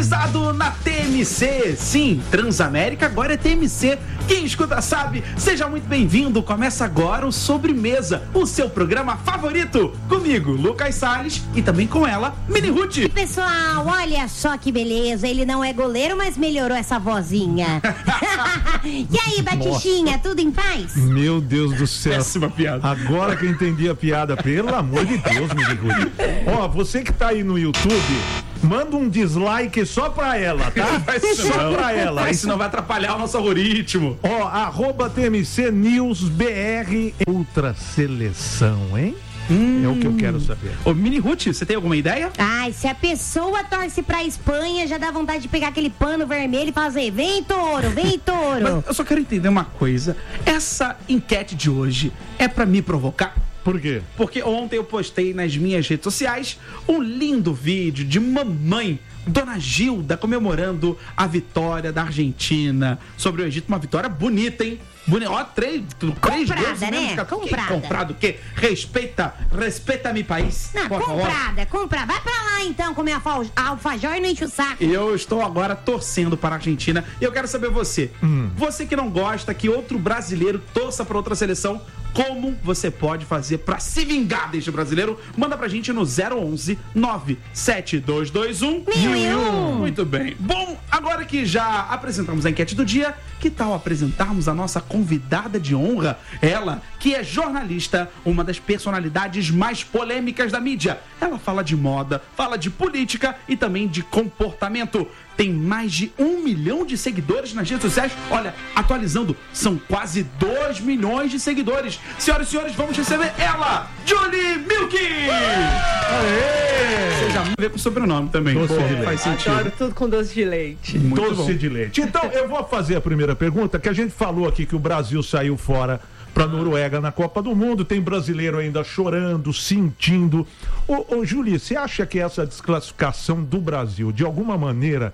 sintonizado na TMC. Sim, Transamérica agora é TMC. Quem escuta sabe. Seja muito bem-vindo. Começa agora o Sobremesa, o seu programa favorito. Comigo, Lucas Salles, e também com ela, Mini Ruth. E pessoal, olha só que beleza. Ele não é goleiro, mas melhorou essa vozinha. E aí, Batichinha, tudo em paz? Meu Deus do céu. Péssima piada. Agora que eu entendi a piada, pelo amor de Deus, Mini Ruth. Ó, você que tá aí no YouTube, manda um dislike só pra ela, tá? Só pra ela. Mas senão vai atrapalhar o nosso algoritmo. Ó, @TMC News BR. Outra seleção, hein? É o que eu quero saber. Ô, Mini Ruth, você tem alguma ideia? Ai, se a pessoa torce pra Espanha, já dá vontade de pegar aquele pano vermelho e fazer: vem touro, vem touro. Mas eu só quero entender uma coisa. Essa enquete de hoje é pra me provocar? Por quê? Porque ontem eu postei nas minhas redes sociais um lindo vídeo de mamãe, Dona Gilda, comemorando a vitória da Argentina sobre o Egito. Uma vitória bonita, hein? Ó, três Comprada, gols, né? Comprada. Comprado o quê? Respeita meu país. Não, por favor. comprada. Vai pra lá então comer alfajor e não enche o saco. Eu estou agora torcendo para a Argentina e eu quero saber você. Você que não gosta que outro brasileiro torça para outra seleção, como você pode fazer para se vingar deste brasileiro? Manda pra gente no 011 97221 1001. Muito bem. Bom, agora que já apresentamos a enquete do dia, que tal apresentarmos a nossa convidada de honra? Ela, que é jornalista, uma das personalidades mais polêmicas da mídia. Ela fala de moda, fala de política e também de comportamento. Tem mais de 1 milhão de seguidores nas redes sociais. Olha, atualizando, são quase 2 milhões de seguidores. Senhoras e senhores, vamos receber ela, Julie Milk! Aê! Você já vê com o sobrenome também. Doce de leite. Faz sentido. Adoro tudo com doce de leite. Muito Doce bom. de leite. Então, eu vou fazer a primeira pergunta, que a gente falou aqui que o Brasil saiu fora para Noruega na Copa do Mundo, tem brasileiro ainda chorando, sentindo. Ô Julie, você acha que essa desclassificação do Brasil, de alguma maneira,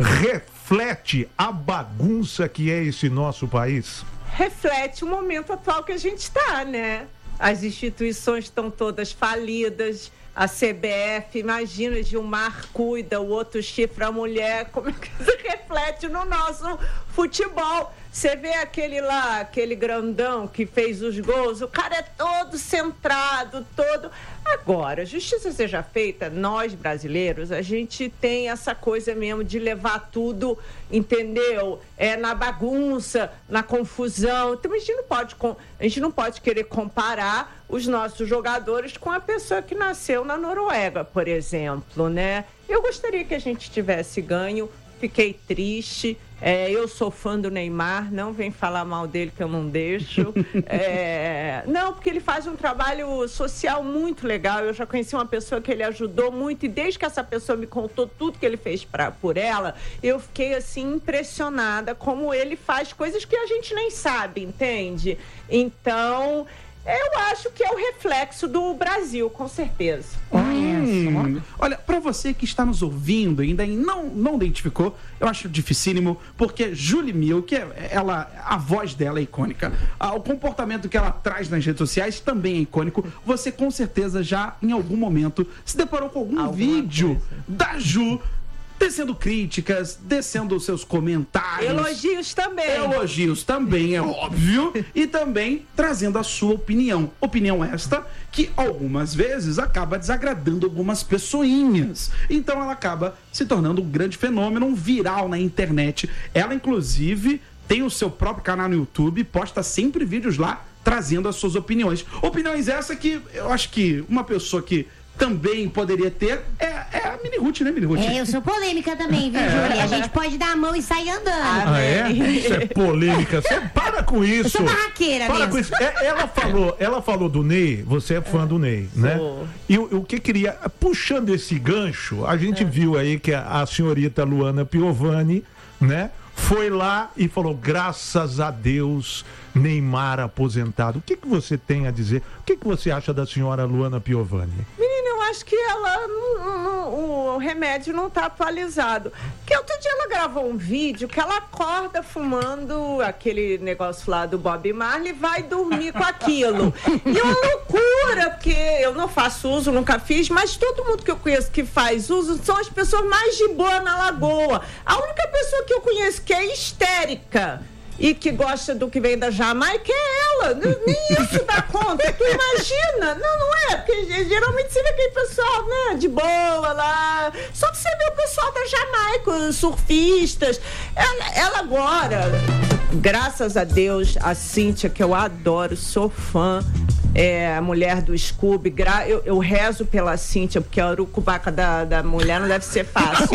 reflete a bagunça que é esse nosso país? Reflete o momento atual que a gente está, né? As instituições estão todas falidas. A CBF, imagina, Gilmar cuida, o outro chifra a mulher. Como é que isso reflete no nosso futebol? Você vê aquele grandão que fez os gols, o cara é todo centrado, todo... Agora, justiça seja feita, nós brasileiros, a gente tem essa coisa mesmo de levar tudo, entendeu? Na bagunça, na confusão. Então, a gente não pode querer comparar os nossos jogadores com a pessoa que nasceu na Noruega, por exemplo, né? Eu gostaria que a gente tivesse ganho, fiquei triste. Eu sou fã do Neymar, não vem falar mal dele que eu não deixo. Não, porque ele faz um trabalho social muito legal. Eu já conheci uma pessoa que ele ajudou muito e desde que essa pessoa me contou tudo que ele fez por ela, eu fiquei assim impressionada como ele faz coisas que a gente nem sabe, entende? Então... eu acho que é o reflexo do Brasil, com certeza. Olha, pra você que está nos ouvindo e ainda não identificou, eu acho dificílimo, porque Julie Milk, a voz dela é icônica. O comportamento que ela traz nas redes sociais também é icônico. Você com certeza já, em algum momento, se deparou com algum vídeo da Ju tecendo críticas, descendo os seus comentários. Elogios também, é óbvio. E também trazendo a sua opinião. Opinião esta que algumas vezes acaba desagradando algumas pessoinhas. Então ela acaba se tornando um grande fenômeno, um viral na internet. Ela, inclusive, tem o seu próprio canal no YouTube, posta sempre vídeos lá trazendo as suas opiniões. Opiniões essa que eu acho que uma pessoa que também poderia ter é a Mini Ruth, né, Mini Ruth? Eu sou polêmica também, viu, Júlia? A gente pode dar a mão e sair andando. Ah, é? Isso é polêmica. Você para com isso. Eu sou barraqueira para mesmo. com isso. Ela falou do Ney, você é fã do Ney, né? E o que queria, puxando esse gancho, a gente viu aí que a senhorita Luana Piovani, né? Foi lá e falou, graças a Deus, Neymar aposentado. O que você tem a dizer? O que você acha da senhora Luana Piovani? Menina, eu acho que o remédio não está atualizado. Porque outro dia ela gravou um vídeo que ela acorda fumando aquele negócio lá do Bob Marley e vai dormir com aquilo. E é uma loucura, porque eu não faço uso, nunca fiz, mas todo mundo que eu conheço que faz uso são as pessoas mais de boa na Lagoa. A única pessoa que eu conheço que é histérica e que gosta do que vem da Jamaica é ela. Nem isso dá conta. Tu imagina? Não é. Porque geralmente você vê aquele pessoal, né, de boa lá. Só que você vê o pessoal da Jamaica, os surfistas. Ela agora, graças a Deus, a Cíntia, que eu adoro, sou fã, a mulher do Scooby, eu rezo pela Cíntia, porque a urucubaca da mulher não deve ser fácil.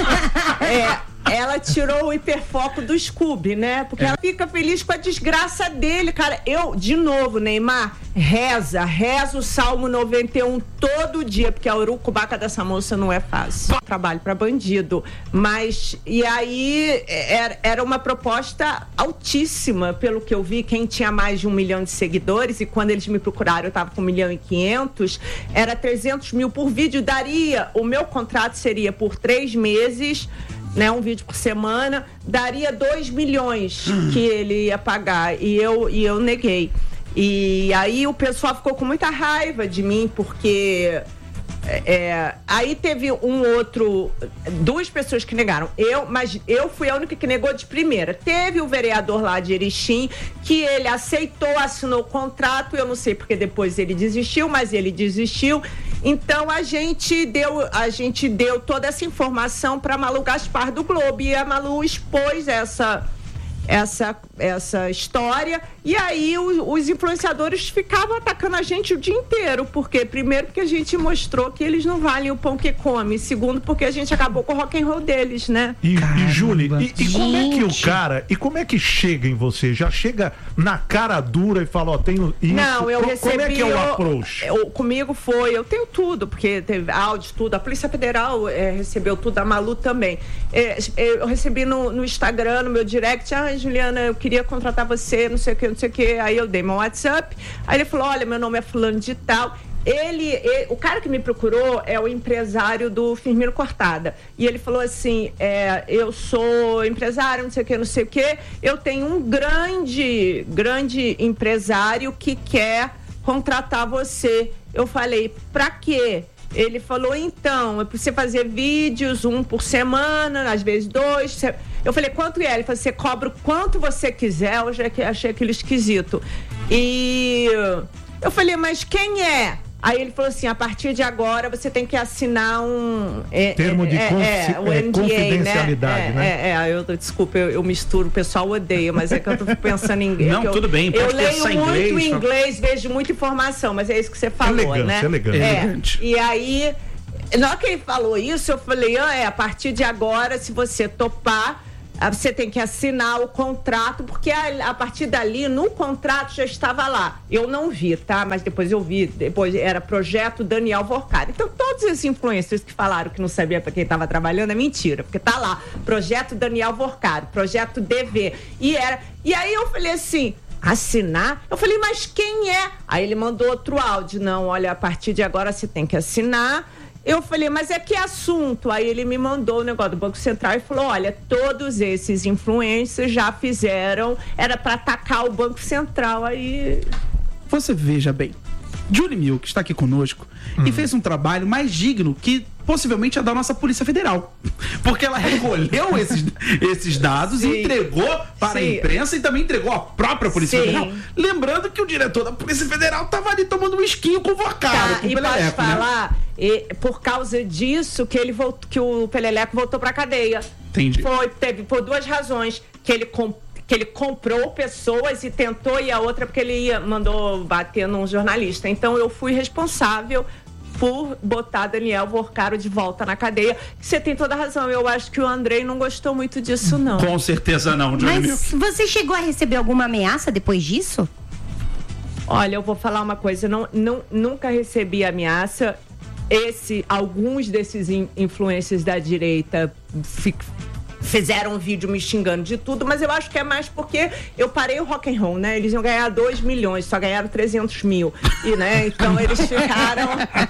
Ela tirou o hiperfoco do Scooby, né? Porque ela fica feliz com a desgraça dele, cara. De novo, Neymar, reza o Salmo 91 todo dia, porque a urucubaca dessa moça não é fácil. Trabalho pra bandido. Mas, e aí, era uma proposta altíssima, pelo que eu vi. Quem tinha mais de 1 milhão de seguidores, e quando eles me procuraram, eu tava com 1.500.000, era 300 mil por vídeo. O meu contrato seria por 3 meses, né, um vídeo por semana, daria 2 milhões que ele ia pagar, e eu neguei. E aí o pessoal ficou com muita raiva de mim, porque aí teve duas pessoas que negaram, mas eu fui a única que negou de primeira. Teve o vereador lá de Erechim, que ele aceitou, assinou o contrato, eu não sei porque depois ele desistiu, mas ele desistiu. Então a gente deu toda essa informação para Malu Gaspar do Globo, e a Malu expôs essa história, e aí os influenciadores ficavam atacando a gente o dia inteiro, porque primeiro porque a gente mostrou que eles não valem o pão que come, segundo porque a gente acabou com o rock and roll deles, né? E Júlia, e como é que o cara, e como é que chega em você? Já chega na cara dura e fala, tenho isso? Não, eu recebi... Como é que é o approach? Comigo foi, eu tenho tudo, porque teve áudio, tudo, a Polícia Federal recebeu tudo, a Malu também. Eu recebi no Instagram, no meu direct, Juliana, eu queria contratar você, não sei o que, aí eu dei meu WhatsApp, aí ele falou, olha, meu nome é fulano de tal. O cara que me procurou é o empresário do Firmino Cortada, e ele falou assim, eu sou empresário, não sei o que, eu tenho um grande empresário que quer contratar você. Eu falei, pra quê? Ele falou, então, é pra você fazer vídeos, 1 por semana, às vezes 2. Eu falei, quanto é? Ele falou, você cobra o quanto você quiser. Eu já achei aquilo esquisito. E eu falei, mas quem é? Aí ele falou assim, a partir de agora você tem que assinar um... termo de confidencialidade, né? Desculpa, eu misturo, o pessoal odeia, mas é que eu tô pensando em inglês. Não, tudo bem, pode pensar em inglês. Eu leio muito inglês, vejo muita informação, mas é isso que você falou, né? Elegante. E aí, na hora que ele falou isso, eu falei, a partir de agora, se você topar, você tem que assinar o contrato, porque a partir dali, no contrato já estava lá. Eu não vi, tá? Mas depois eu vi, depois era Projeto Daniel Vorcaro. Então, todos esses influencers que falaram que não sabia para quem estava trabalhando é mentira, porque tá lá, Projeto Daniel Vorcaro, Projeto DV. E aí eu falei assim, assinar? Eu falei, mas quem é? Aí ele mandou outro áudio, não, olha, a partir de agora você tem que assinar. Eu falei, mas que assunto? Aí ele me mandou o negócio do Banco Central e falou, olha, todos esses influencers já fizeram, era para atacar o Banco Central. Aí... Você veja bem, Julie Milk está aqui conosco e fez um trabalho mais digno que possivelmente a da nossa Polícia Federal, porque ela recolheu esses dados e entregou para a imprensa e também entregou à própria Polícia Federal. Lembrando que o diretor da Polícia Federal estava ali tomando um esquinho com o Vorcaro, com o Peleleco, e posso falar, por causa disso que o Peleleco voltou para a cadeia. Entendi. Teve por 2 razões, que ele comprou pessoas e tentou, e a outra porque ele mandou bater num jornalista. Então eu fui responsável por botar Daniel Vorcaro de volta na cadeia. Você tem toda a razão, eu acho que o Andrei não gostou muito disso, não. Com certeza não, Julie Milk. Mas você chegou a receber alguma ameaça depois disso? Olha, eu vou falar uma coisa, nunca recebi ameaça. Alguns desses influencers da direita fizeram um vídeo me xingando de tudo, mas eu acho que é mais porque eu parei o rock and roll, né? Eles iam ganhar 2 milhões, só ganharam 300 mil. E, né, então eles ficaram...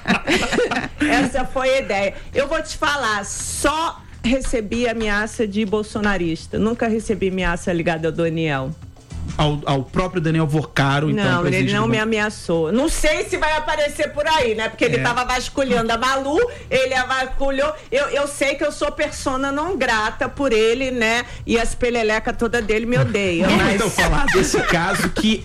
Essa foi a ideia. Eu vou te falar, só recebi ameaça de bolsonarista. Nunca recebi ameaça ligada ao Daniel. Ao próprio Daniel Vorcaro, então. Não, ele não me ameaçou. Não sei se vai aparecer por aí, né? Porque ele tava vasculhando a Malu, ele a vasculhou. Eu sei que eu sou persona não grata por ele, né? E as peleleca toda dele me odeiam. Vamos então falar desse caso que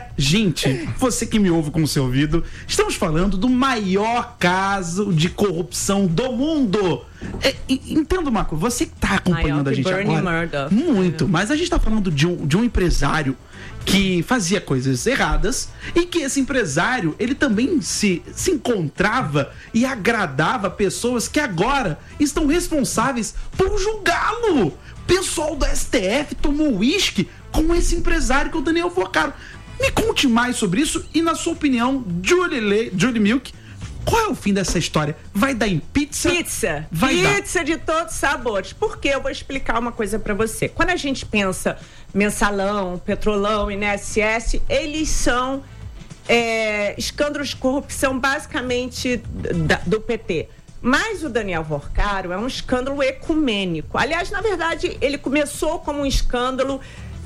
gente, você que me ouve com o seu ouvido, estamos falando do maior caso de corrupção do mundo. Entenda uma coisa, você que tá acompanhando a gente agora, muito, mas a gente tá falando de um empresário que fazia coisas erradas e que esse empresário, ele também se encontrava e agradava pessoas que agora estão responsáveis por julgá-lo. Pessoal do STF tomou uísque com esse empresário que é o Daniel Vorcaro. Me conte mais sobre isso e, na sua opinião, Julie Milk, qual é o fim dessa história? Vai dar em pizza? Pizza. Vai pizza dar. De todos os sabores. Porque eu vou explicar uma coisa pra você. Quando a gente pensa Mensalão, Petrolão, INSS, eles são escândalos de corrupção basicamente do PT. Mas o Daniel Vorcaro é um escândalo ecumênico. Aliás, na verdade, ele começou como um escândalo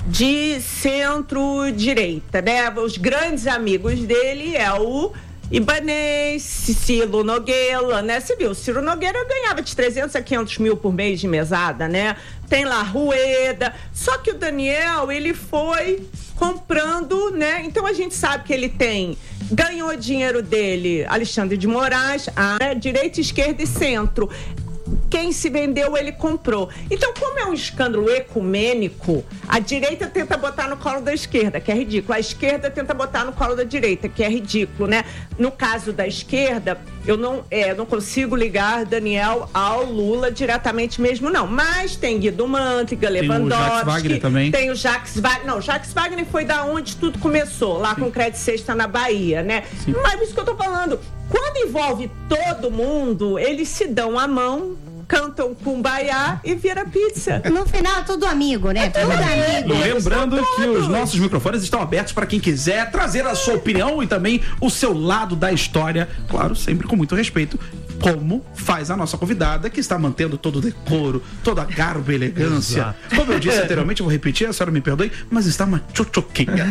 de centro-direita, né? Os grandes amigos dele é o Ibanez, Ciro Nogueira, né? Você viu, Ciro Nogueira ganhava de 300 a 500 mil por mês de mesada, né? Tem lá Rueda. Só que o Daniel, ele foi comprando, né? Então a gente sabe que ele ganhou dinheiro dele, Alexandre de Moraes, direita, esquerda e centro. Quem se vendeu, ele comprou. Então, como é um escândalo ecumênico, a direita tenta botar no colo da esquerda, que é ridículo. A esquerda tenta botar no colo da direita, que é ridículo, né? No caso da esquerda, eu não consigo ligar Daniel ao Lula diretamente mesmo, não. Mas tem Guido Mantega, Lewandowski. Tem o Jacques Wagner também. Tem o Jacques Wagner. Não, Jacques Wagner foi da onde tudo começou, lá com o Crédito Sexta na Bahia, né? Sim. Mas isso que eu tô falando, quando envolve todo mundo, eles se dão a mão, cantam Kumbaya e vira pizza. No final, tudo amigo, né? Tudo amigo. Lembrando que os nossos microfones estão abertos para quem quiser trazer a sua opinião e também o seu lado da história, claro, sempre com muito respeito, como faz a nossa convidada, que está mantendo todo o decoro, toda a garbo e elegância. Exato. Como eu disse anteriormente, eu vou repetir, a senhora me perdoe, mas está uma tchotchoquinha.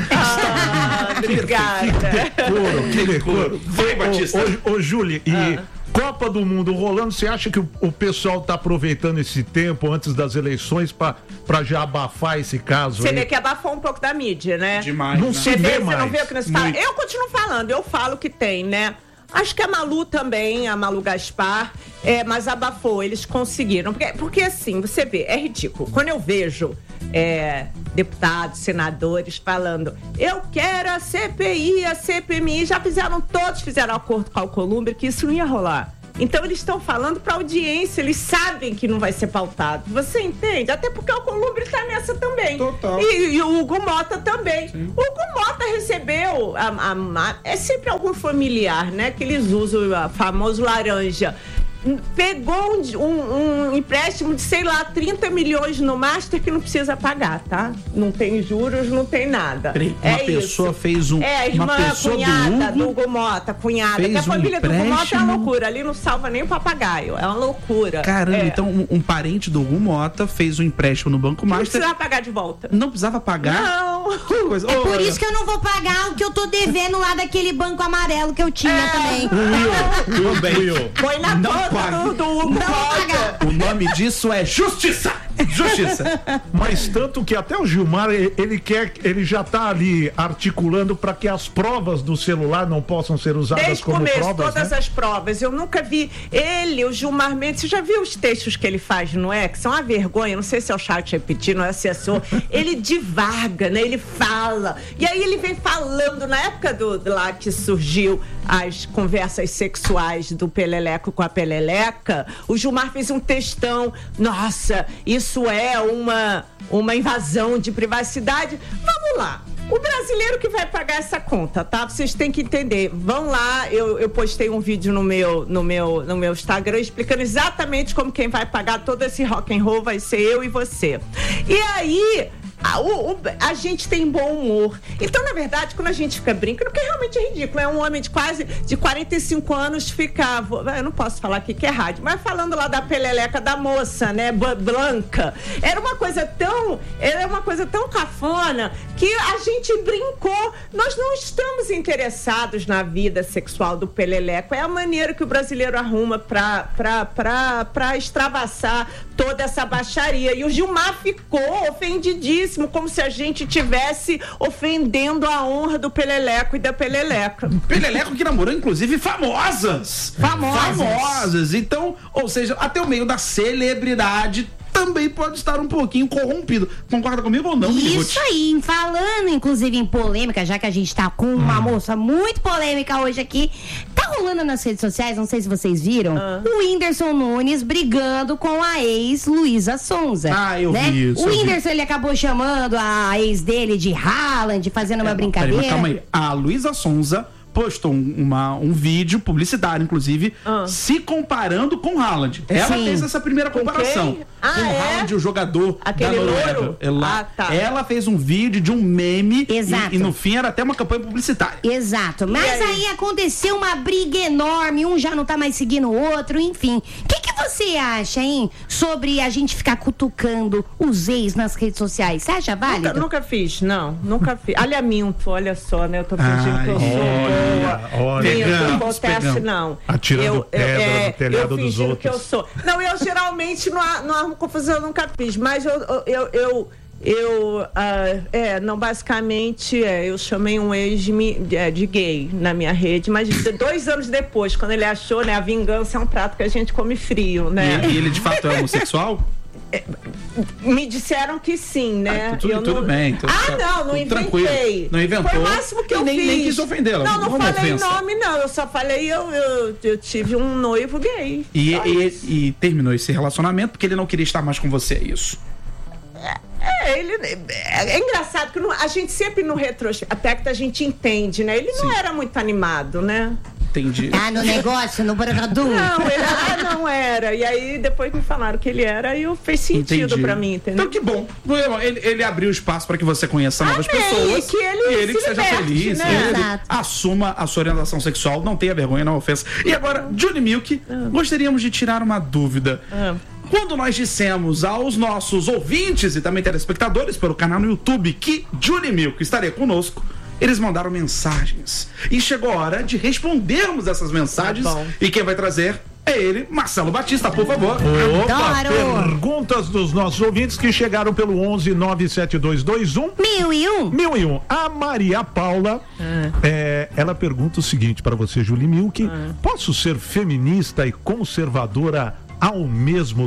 Obrigada. Que decoro. Vai, Batista. Ô, Júlia, Copa do Mundo rolando, você acha que o pessoal tá aproveitando esse tempo antes das eleições pra já abafar esse caso? Você vê que abafou um pouco da mídia, né? Demais. Não se vê mais. Você não vê o que nós fala? Eu continuo falando, eu falo que tem, né? Acho que a Malu também, a Malu Gaspar, mas abafou, eles conseguiram. Porque assim, você vê, é ridículo. Quando eu vejo deputados, senadores falando, eu quero a CPI, a CPMI, todos fizeram acordo com a Alcolumbre que isso não ia rolar. Então eles estão falando para audiência, eles sabem que não vai ser pautado. Você entende? Até porque o Alcolumbre está nessa também. Total. E o Hugo Mota também. Sim. O Hugo Mota recebeu, é sempre algum familiar, né? Que eles usam o famoso laranja. Pegou um empréstimo de, 30 milhões no Master que não precisa pagar, tá? Não tem juros, não tem nada. Uma pessoa isso. fez a irmã, cunhada do Hugo Mota, cunhada. Que a família do Hugo Mota é uma loucura. Ali não salva nem o papagaio. É uma loucura. Caramba, então um parente do Hugo Mota fez um empréstimo no Banco Master. Não precisava pagar de volta. Não precisava pagar? Não. Que coisa. É por isso que eu não vou pagar o que eu tô devendo lá daquele banco amarelo que eu tinha também. Foi na conta do Hugo Mota. O nome disso é justiça. Justiça. Mas tanto que até o Gilmar, ele já tá ali articulando para que as provas do celular não possam ser usadas desde como começo, provas, todas as provas. Eu nunca vi o Gilmar Mendes, você já viu os textos que ele faz no X? São uma vergonha, não sei se é o chat repetindo, não é assessor. Ele divaga, né? Ele fala. E aí ele vem falando, na época lá que surgiu as conversas sexuais do Peleleco com a Peleleca, o Gilmar fez um textão. Nossa, isso é uma invasão de privacidade. Vamos lá. O brasileiro que vai pagar essa conta, tá? Vocês têm que entender. Vão lá, eu postei um vídeo no meu Instagram explicando exatamente como quem vai pagar todo esse rock and roll vai ser eu e você. E aí, a gente tem bom humor. Então, na verdade, quando a gente fica brincando, que realmente é ridículo, é um homem de 45 anos ficar, eu não posso falar aqui que é rádio, mas falando lá da peleleca da moça, né, Blanca, era uma coisa tão cafona que a gente brincou. Nós não estamos interessados na vida sexual do peleleco, é a maneira que o brasileiro arruma pra extravasar toda essa baixaria. E o Gilmar ficou ofendidíssimo, como se a gente tivesse ofendendo a honra do peleleco e da peleleca. Peleleco que namorou, inclusive, famosas. Então, ou seja, até o meio da celebridade também pode estar um pouquinho corrompido. Concorda comigo ou não? Isso aí, falando inclusive em polêmica, já que a gente tá com uma moça muito polêmica hoje aqui, tá rolando nas redes sociais, não sei se vocês viram, o Whindersson Nunes brigando com a ex Luísa Sonza. Eu vi isso. O Whindersson, ele acabou chamando a ex dele de Haaland, fazendo uma brincadeira. Mas calma aí, a Luísa Sonza postou um vídeo publicitário, inclusive, se comparando com Haaland. Ela fez essa primeira comparação. Com Haaland, o jogador aquele da Noruega. Ela fez um vídeo de um meme. Exato. E no fim era até uma campanha publicitária. Exato. Mas aí aconteceu uma briga enorme, um já não tá mais seguindo o outro, enfim. O que você acha, hein, sobre a gente ficar cutucando os ex nas redes sociais? Você acha válido? Nunca fiz. Olha, minto, olha só, né? Eu tô fingindo que eu sou. Não acontece, não. Atirando pedra no telhado dos outros. Que eu sou. Não, eu geralmente não arrumo confusão, eu nunca fiz, mas basicamente, eu chamei um ex de gay na minha rede, mas 2 anos depois, quando ele achou, né, a vingança é um prato que a gente come frio, né? E ele de fato é homossexual? Me disseram que sim, né? Tudo bem. Não inventei. Não inventou. Foi o máximo que eu fiz. Nem quis ofendê-la. Não falei nome, não. Eu só falei, eu tive um noivo gay. E terminou esse relacionamento porque ele não queria estar mais com você, é isso? É engraçado que a gente sempre no retrospecto a gente entende, né? Ele não era muito animado, né? Entendi. No negócio, no Bragadum. Não, ele não era. E aí depois me falaram que ele era e fez sentido pra mim, entendeu? Então que bom. Ele abriu espaço pra que você conheça novas pessoas. E que ele seja feliz. Né? Ele assuma a sua orientação sexual, não tenha vergonha, não ofensa. E agora, Julie Milk, gostaríamos de tirar uma dúvida. Quando nós dissemos aos nossos ouvintes e também telespectadores pelo canal no YouTube que Julie Milk estaria conosco, eles mandaram mensagens. E chegou a hora de respondermos essas mensagens. E quem vai trazer é ele, Marcelo Batista, por favor. Opa, perguntas dos nossos ouvintes que chegaram pelo 11 97221 1001. A Maria Paula, ela pergunta o seguinte para você, Julie Milk: posso ser feminista e conservadora ao mesmo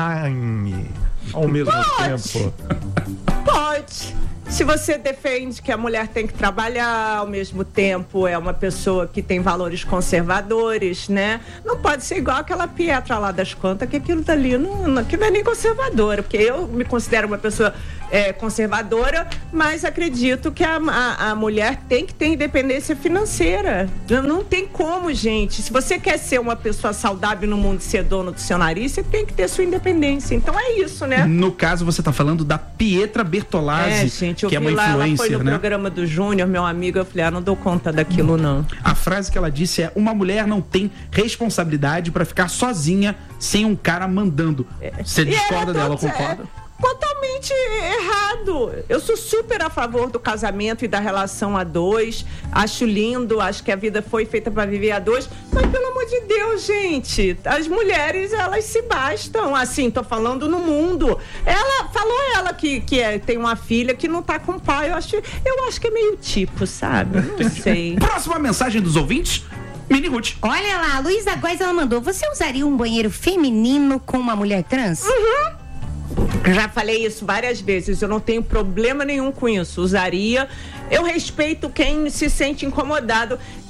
tempo? Pode. Se você defende que a mulher tem que trabalhar, ao mesmo tempo é uma pessoa que tem valores conservadores, né? Não pode ser igual aquela Pietra lá das contas, que aquilo dali que não é nem conservadora, porque eu me considero uma pessoa conservadora, mas acredito que a mulher tem que ter independência financeira. Não tem como, gente. Se você quer ser uma pessoa saudável no mundo e ser dono do seu nariz, você tem que ter sua independência. Então é isso, né? No caso, você está falando da Pietra Bertolazzi, gente, que é uma influencer, ela foi no programa do Júnior, meu amigo, eu falei, não dou conta daquilo, não. A frase que ela disse é: uma mulher não tem responsabilidade para ficar sozinha sem um cara mandando. Você discorda dela, concorda? Totalmente errado. Eu sou super a favor do casamento e da relação a dois. Acho lindo, acho que a vida foi feita para viver a dois. Mas pelo amor de Deus, gente, as mulheres, elas se bastam. Assim, tô falando no mundo. Ela que tem uma filha que não tá com pai. Eu acho que é meio tipo, sabe? Não sei. Próxima mensagem dos ouvintes. Mini Ruth. Olha lá, a Luísa Góes, ela mandou: você usaria um banheiro feminino com uma mulher trans? Já falei isso várias vezes, eu não tenho problema nenhum com isso, usaria. Eu respeito quem se sente incomodado.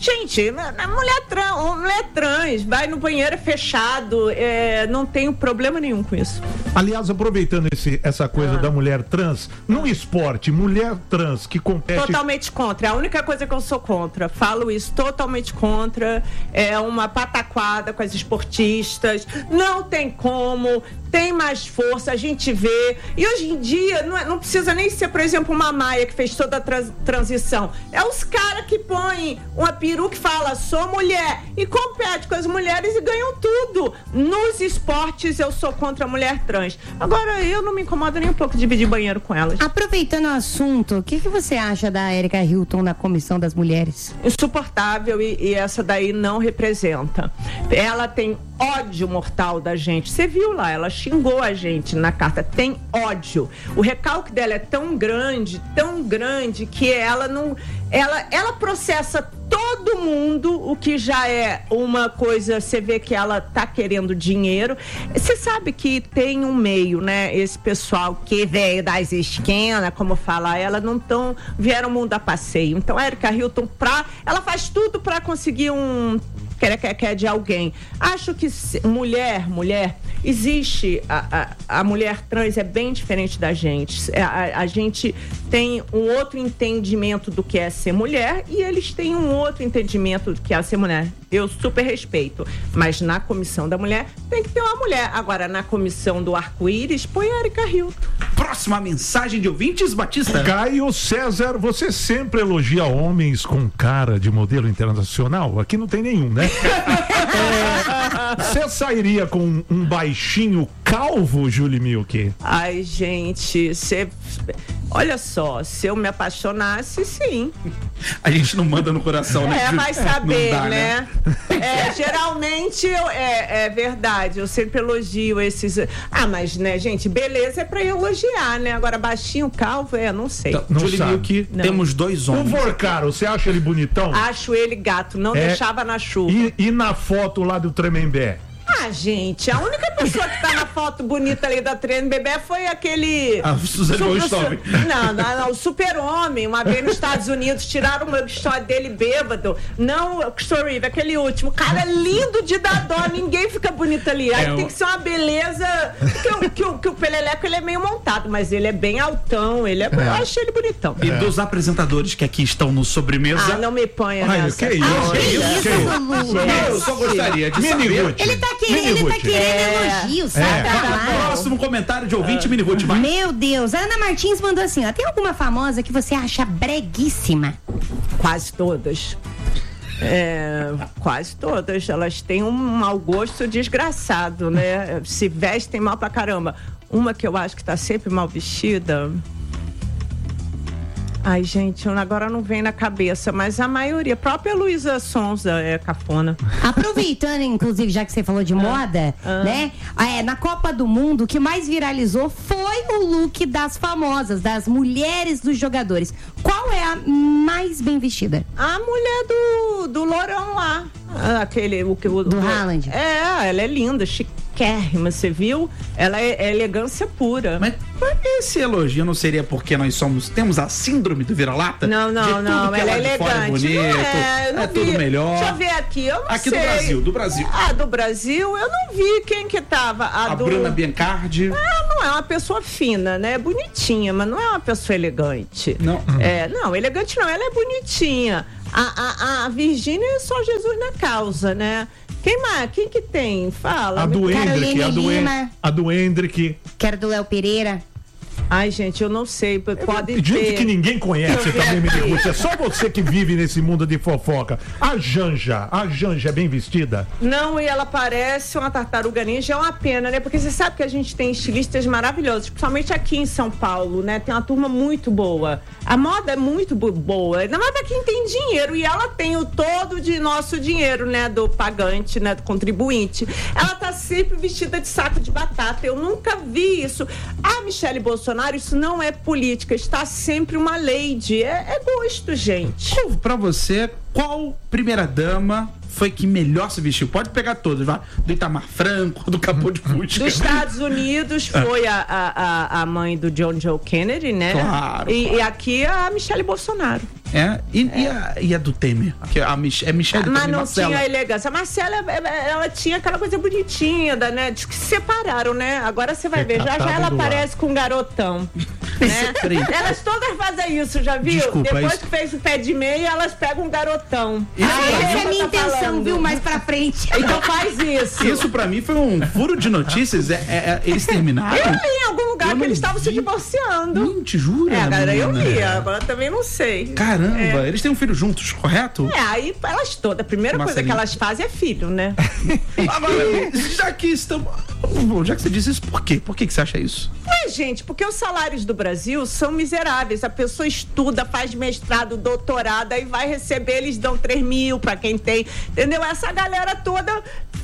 Gente, mulher trans, vai no banheiro fechado, não tenho problema nenhum com isso. Aliás, aproveitando essa coisa da mulher trans, no esporte, mulher trans que compete... Totalmente contra, é a única coisa que eu sou contra, falo isso, totalmente contra, é uma pataquada com as esportistas, não tem como, tem mais força, a gente vê, e hoje em dia não precisa nem ser, por exemplo, uma Maia que fez toda a transição, é os caras que põem uma peruca que fala, sou mulher, e compete com as mulheres e ganham tudo. Nos esportes eu sou contra a mulher trans. Agora, eu não me incomodo nem um pouco de dividir banheiro com elas. Aproveitando o assunto, o que você acha da Erika Hilton na Comissão das Mulheres? Insuportável, e essa daí não representa. Ela tem ódio mortal da gente. Você viu lá, ela xingou a gente na carta. Tem ódio. O recalque dela é tão grande que ela não... Ela processa todo mundo, o que já é uma coisa, você vê que ela tá querendo dinheiro. Você sabe que tem um meio, né? Esse pessoal que veio das esquinas, como fala ela, vieram mundo a passeio. Então, a Erika Hilton, ela faz tudo para conseguir quer de alguém. Acho que mulher, existe, a mulher trans é bem diferente da gente. A gente tem um outro entendimento do que é ser mulher e eles têm um outro entendimento do que é ser mulher. Eu super respeito, mas na comissão da mulher tem que ter uma mulher. Agora, na comissão do arco-íris, põe a Erika Hilton. Próxima mensagem de ouvintes, Batista. Caio César, você sempre elogia homens com cara de modelo internacional? Aqui não tem nenhum, né? Você sairia com um baixinho calvo, Julie Milk? Ai, gente, olha só, se eu me apaixonasse, sim. A gente não manda no coração, né? Vai saber, dá, né? Geralmente, é verdade, eu sempre elogio esses... mas, né, gente, beleza é pra elogiar, né? Agora, baixinho, calvo, não sei. Então, Julie Milk, temos 2 homens. O Vorcaro, você acha ele bonitão? Acho ele gato, não deixava na chuva. E na foto lá do Tremembé? Gente, a única pessoa que tá na foto bonita ali da Tremembé foi aquele... Suzane von Richthofen. Não, o super-homem. Uma vez nos Estados Unidos, tiraram uma história dele bêbado. Não, o Christopher Reeve, aquele último. Cara lindo de dar dó, ninguém fica bonito ali. Aí tem que ser uma beleza... Que o Peleleco, ele é meio montado, mas ele é bem altão, eu achei ele bonitão. E dos apresentadores que aqui estão no Sobremesa... não me ponha nessa. Que isso? Eu só gostaria de saber... Ele tá querendo elogio, sabe? Próximo comentário de ouvinte, Mini Ruth, vai. Meu Deus, a Ana Martins mandou assim, tem alguma famosa que você acha breguíssima? Quase todas. Quase todas. Elas têm um mau gosto desgraçado, né? Se vestem mal pra caramba. Uma que eu acho que tá sempre mal vestida... Ai, gente, agora não vem na cabeça, mas a maioria, a própria Luísa Sonza é cafona. Aproveitando, inclusive, já que você falou de moda, né? Na Copa do Mundo, o que mais viralizou foi o look das famosas, das mulheres dos jogadores. Qual é a mais bem vestida? A mulher do Lourão lá. Do Haaland. Ela é linda, chiquérrima, você viu? Ela é elegância pura. Mas esse elogio não seria porque nós temos a síndrome do vira-lata? Não, ela é elegante. Bonito, não tudo melhor. Deixa eu ver aqui, eu não aqui sei. Do Brasil. Do Brasil, eu não vi quem que tava. A Bruna Biancardi. Não é uma pessoa fina, né? É bonitinha, mas não é uma pessoa elegante. Não. Não, elegante não, ela é bonitinha. A Virgínia é só Jesus na causa, né? Quem mais? Quem que tem? Fala. A do Hendrick. Quero do Léo Pereira. Ai, gente, eu não sei. Pode gente ter. Que ninguém conhece também, Miniguti. É só você que vive nesse mundo de fofoca. A Janja é bem vestida? Não, e ela parece uma tartaruga ninja. É uma pena, né? Porque você sabe que a gente tem estilistas maravilhosos, principalmente aqui em São Paulo, né? Tem uma turma muito boa. A moda é muito boa. Ainda mais pra quem tem dinheiro. E ela tem o todo de nosso dinheiro, né? Do pagante, né? Do contribuinte. Ela tá sempre vestida de saco de batata. Eu nunca vi isso. A Michele Bolsonaro, isso não é política, está sempre uma lady. É gosto, gente. Pra você, qual primeira-dama foi que melhor se vestiu? Pode pegar todas, vai. Do Itamar Franco, do Capô de Fusca. Dos Estados Unidos foi a mãe do John Joe Kennedy, né? Claro. E aqui a Michele Bolsonaro. E a do Temer? Que é Michelle Mas também, não Marcela. tinha elegância. A Marcela, ela tinha aquela coisa bonitinha, né? Diz que se separaram, né? Agora você vai ver. Já ela aparece com um garotão. Né? Elas todas fazem isso, já viu? Desculpa, Depois isso... que fez o pé de meia, elas pegam um garotão. Essa é a minha intenção, viu? Mais pra frente. Então faz isso. Isso pra mim foi um furo de notícias. Eles terminaram? Eu li em algum lugar que eles estavam se divorciando. Te jura? Galera, eu menina? li. Agora também não sei. Caramba, eles têm um filho juntos, correto? Aí elas todas. A primeira coisa que elas fazem é filho, né? Agora, já que você disse isso, por quê? Por que você acha isso? Gente, porque os salários do Brasil são miseráveis. A pessoa estuda, faz mestrado, doutorado, aí vai receber, eles dão 3 mil pra quem tem, entendeu? Essa galera toda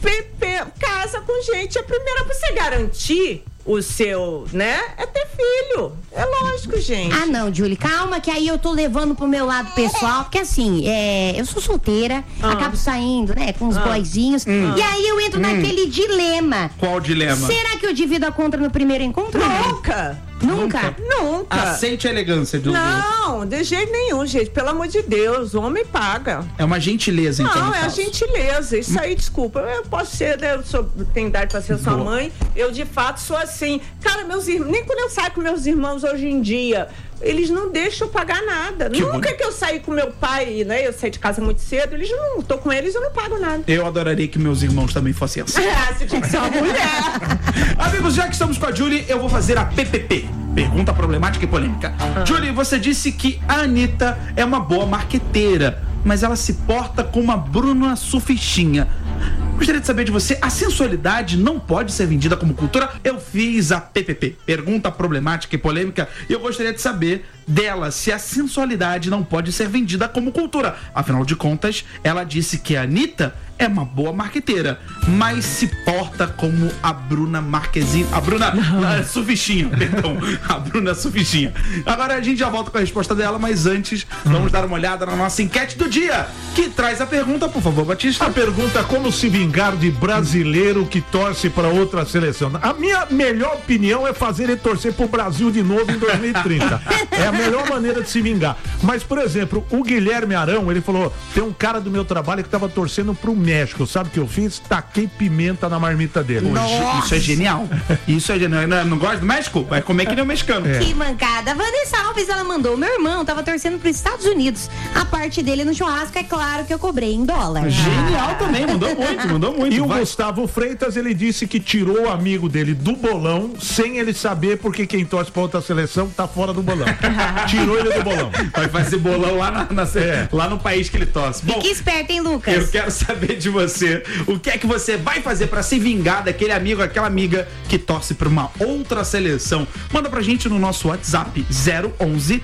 casa com gente. A primeira pra você garantir o seu, né? É ter filho. É lógico, gente. Ah, não, Julie, calma, que aí eu tô levando pro meu lado pessoal, porque assim, eu sou solteira, acabo saindo, né, com uns boyzinhos, e aí eu entro naquele dilema. Qual dilema? Será que eu divido a conta no primeiro encontro? Nunca. Nunca? Aceite a elegância do... Não, de jeito nenhum, gente. Pelo amor de Deus, o homem paga. É uma gentileza, então. Não, é a gentileza. Isso aí, desculpa. Eu posso ser, né? Tenho idade pra ser sua mãe. Eu, de fato, sou assim. Cara, meus irmãos, nem quando eu saio com meus irmãos hoje em dia, eles não deixam eu pagar nada. Nunca que eu saí com meu pai, né? Eu saí de casa muito cedo, eles não, tô com eles, eu não pago nada. Eu adoraria que meus irmãos também fossem assim. Você tinha que ser uma mulher. Amigos, já que estamos com a Julie, eu vou fazer a PPP. Pergunta problemática e polêmica. Julie, você disse que a Anitta é uma boa marqueteira, mas ela se porta como uma Bruna Surfistinha. Gostaria de saber de você, a sensualidade não pode ser vendida como cultura? Eu fiz a PPP, pergunta problemática e polêmica, e eu gostaria de saber dela se a sensualidade não pode ser vendida como cultura. Afinal de contas, ela disse que a Anitta é uma boa marqueteira, mas se porta como a Bruna Marquezine. A Bruna Surfistinha, perdão. A Bruna Surfistinha. Agora a gente já volta com a resposta dela, mas antes, vamos dar uma olhada na nossa enquete do dia, que traz a pergunta, por favor, Batista. A pergunta: como se vingar de brasileiro que torce para outra seleção? A minha melhor opinião é fazer ele torcer pro Brasil de novo em 2030. É a melhor maneira de se vingar. Mas, por exemplo, o Guilherme Arão, ele falou: tem um cara do meu trabalho que tava torcendo pro México. Sabe o que eu fiz? Taquei pimenta na marmita dele. Isso é genial. Isso é genial. Não gosta do México? Vai comer que nem o mexicano. Que mancada. Vanessa Alves, ela mandou: meu irmão tava torcendo pros Estados Unidos. A parte dele no churrasco, é claro que eu cobrei em dólar. Genial também, mandou muito. E o Gustavo Freitas, ele disse que tirou o amigo dele do bolão sem ele saber, porque quem torce pra outra seleção tá fora do bolão. Tirou ele do bolão. Vai fazer bolão lá, lá no país que ele torce. Bom, fique esperto, hein, Lucas? Eu quero saber de você, o que é que você vai fazer pra se vingar daquele amigo, aquela amiga que torce pra uma outra seleção? Manda pra gente no nosso WhatsApp 011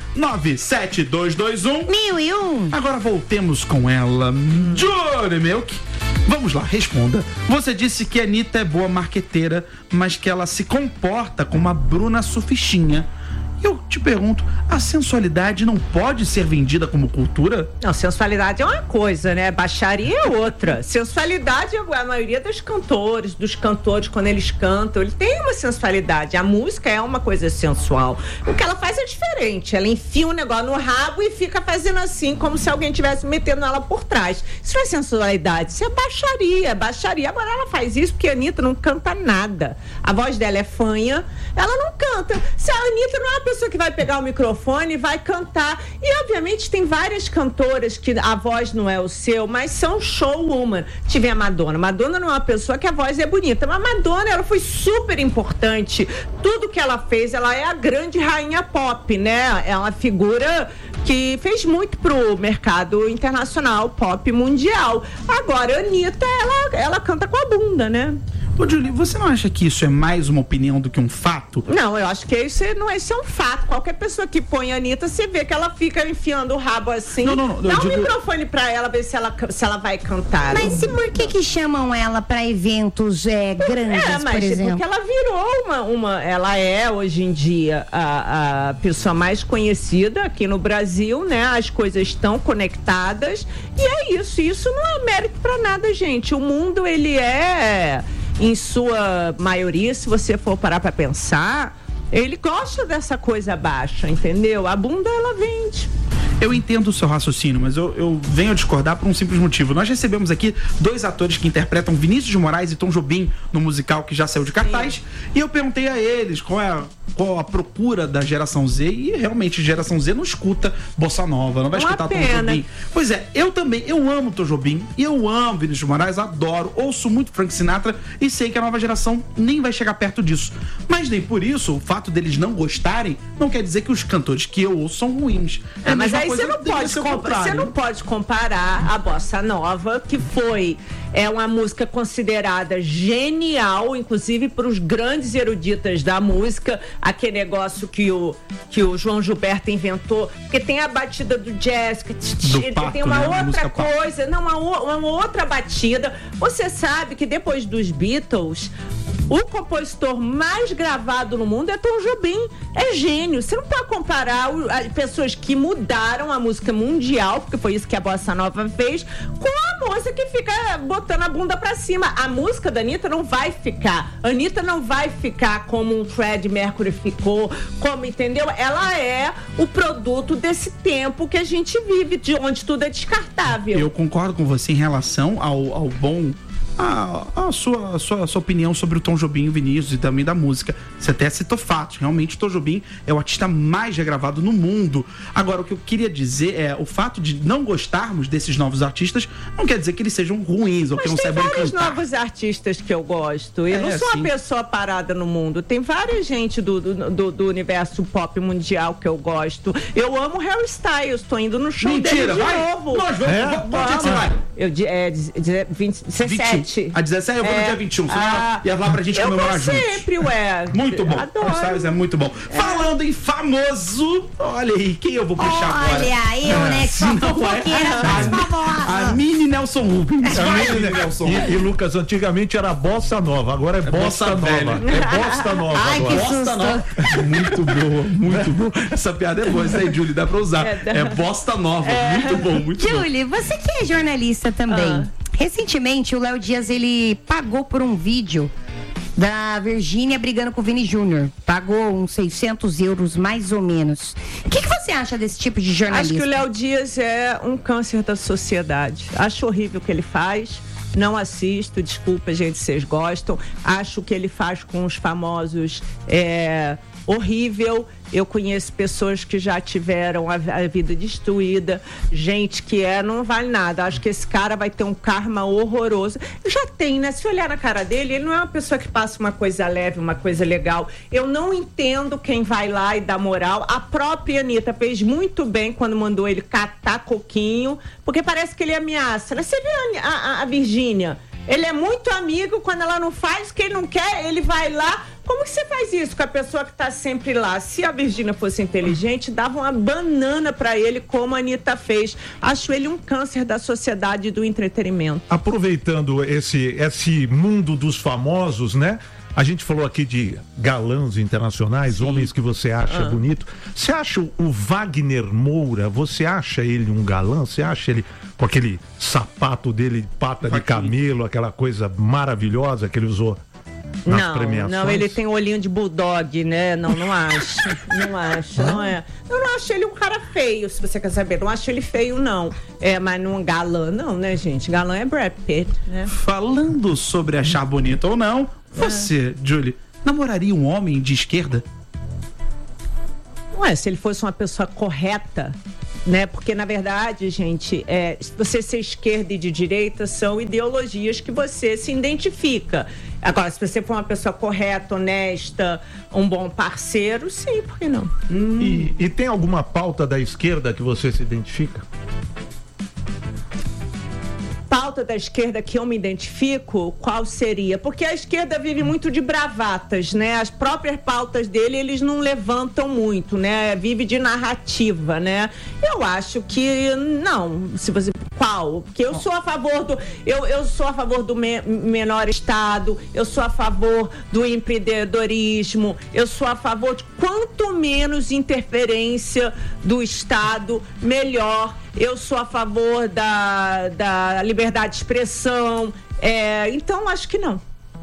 97221 1001. Agora voltemos com ela, Julie Milk. Vamos lá, responda. Você disse que a Anitta é boa marqueteira, mas que ela se comporta como uma Bruna Surfistinha. Eu te pergunto, a sensualidade não pode ser vendida como cultura? Não, sensualidade é uma coisa, né? Baixaria é outra. Sensualidade, a maioria dos cantores, quando eles cantam, ele tem uma sensualidade. A música é uma coisa sensual. O que ela faz é diferente. Ela enfia um negócio no rabo e fica fazendo assim, como se alguém estivesse metendo ela por trás. Isso não é sensualidade, isso é baixaria. Agora ela faz isso porque a Anitta não canta nada. A voz dela é fanha, ela não canta. Se a Anitta não é uma pessoa que vai pegar o microfone e vai cantar. E obviamente tem várias cantoras que a voz não é o seu, mas são showwoman. Tive a Madonna. Madonna não é uma pessoa que a voz é bonita, mas a Madonna, ela foi super importante. Tudo que ela fez, ela é a grande rainha pop, né? É uma figura que fez muito pro mercado internacional, pop mundial. Agora, a Anitta, ela canta com a bunda, né? Ô, Julie, você não acha que isso é mais uma opinião do que um fato? Não, eu acho que isso é um fato. Qualquer pessoa que põe a Anitta, você vê que ela fica enfiando o rabo assim. Não, dá um microfone pra ela, ver se ela vai cantar. Mas e por que chamam ela pra eventos grandes, por exemplo? Porque ela virou ela é hoje em dia a pessoa mais conhecida aqui no Brasil, né? As coisas estão conectadas e é isso. Isso não é mérito pra nada, gente. O mundo, ele é, em sua maioria, se você for parar pra pensar, ele gosta dessa coisa baixa, entendeu? A bunda, ela vende. Eu entendo o seu raciocínio, mas eu venho a discordar por um simples motivo. Nós recebemos aqui 2 atores que interpretam Vinícius de Moraes e Tom Jobim no musical que já saiu de cartaz. E eu perguntei a eles qual a procura da geração Z. E realmente, geração Z não escuta Bossa Nova, não vai escutar Tom Jobim. Pois é, eu também, eu amo Tom Jobim, eu amo Vinícius de Moraes, adoro, ouço muito Frank Sinatra e sei que a nova geração nem vai chegar perto disso. Mas nem por isso, o fato deles não gostarem, não quer dizer que os cantores que eu ouço são ruins. Mas aí você não pode comparar a Bossa Nova, que foi uma música considerada genial, inclusive para os grandes eruditas da música, aquele negócio que o João Gilberto inventou, porque tem a batida do jazz, que tem uma outra coisa, uma outra batida. Você sabe que depois dos Beatles, o compositor mais gravado no mundo é Tom Jobim. É gênio. Você não pode comparar pessoas que mudaram a música mundial, porque foi isso que a Bossa Nova fez, com a moça que fica botando a bunda pra cima. A música da Anitta não vai ficar. A Anitta não vai ficar como um Freddie Mercury ficou, entendeu? Ela é o produto desse tempo que a gente vive, de onde tudo é descartável. Eu concordo com você em relação ao bom... A sua opinião sobre o Tom Jobim e o Vinícius e também da música. Você até citou fatos. Realmente, o Tom Jobim é o artista mais regravado no mundo. Agora, o que eu queria dizer é o fato de não gostarmos desses novos artistas não quer dizer que eles sejam ruins ou que não saibam cantar. Mas tem vários novos artistas que eu gosto. Eu não sou uma pessoa parada no mundo. Tem várias gente do universo pop mundial que eu gosto. Eu amo Harry Styles. Tô indo no show dele de novo. Nós vamos. Qual dia que você vai? 17. A 17 eu vou no dia 21. Você ia lá pra gente comemorar juntos. Sempre, Muito bom. Adoro. É muito bom. Falando em famoso, olha aí, quem eu vou puxar agora? Olha, eu, né, que sou fofoqueira mais famosa. A Mini Nelson Rubens. E Lucas, antigamente era Bossa Nova, agora é Bossa Nova. É Bossa Nova agora. Bossa Nova. Muito boa, muito boa. Essa piada é boa, isso aí, Julie, dá pra usar. É Bossa Nova. Muito bom, muito bom. Julie, você que é jornalista também. Recentemente, o Léo Dias, ele pagou por um vídeo da Virgínia brigando com o Vini Júnior. Pagou uns 600 euros, mais ou menos. O que você acha desse tipo de jornalista? Acho que o Léo Dias é um câncer da sociedade. Acho horrível o que ele faz. Não assisto, desculpa, gente, vocês gostam. Acho que ele faz com os famosos horrível. Eu conheço pessoas que já tiveram a vida destruída, gente que não vale nada. Acho que esse cara vai ter um karma horroroso. Já tem, né? Se olhar na cara dele, ele não é uma pessoa que passa uma coisa leve, uma coisa legal. Eu não entendo quem vai lá e dá moral. A própria Anitta fez muito bem quando mandou ele catar coquinho, porque parece que ele ameaça. Você viu a Virgínia? Ele é muito amigo, quando ela não faz o que ele não quer, ele vai lá. Como que você faz isso com a pessoa que tá sempre lá? Se a Virgínia fosse inteligente, dava uma banana pra ele, como a Anitta fez. Acho ele um câncer da sociedade e do entretenimento. Aproveitando esse mundo dos famosos, né? A gente falou aqui de galãs internacionais, sim, homens que você acha bonito. Você acha o Wagner Moura, você acha ele um galã? Você acha ele com aquele sapato dele de pata de camelo, aquela coisa maravilhosa que ele usou nas premiações? Não, ele tem um olhinho de bulldog, né? Não acho. Não acho, não é. Eu não acho ele um cara feio, se você quer saber. Não acho ele feio, não. Mas não galã, não, né, gente? Galã é Brad Pitt, né? Falando sobre achar bonito ou não, você, Julie, namoraria um homem de esquerda? Não se ele fosse uma pessoa correta, né? Porque, na verdade, gente, você ser esquerda e de direita são ideologias que você se identifica. Agora, se você for uma pessoa correta, honesta, um bom parceiro, sim, por que não? E tem alguma pauta da esquerda que você se identifica? Pauta da esquerda que eu me identifico, qual seria? Porque a esquerda vive muito de bravatas, né? As próprias pautas dele, eles não levantam muito, né? Vive de narrativa, né? Eu acho que não. Se você... Qual? Porque eu sou a favor do... Eu sou a favor do menor Estado, eu sou a favor do empreendedorismo, eu sou a favor de quanto menos interferência do Estado, melhor. Eu sou a favor da liberdade de expressão. Então, acho que não.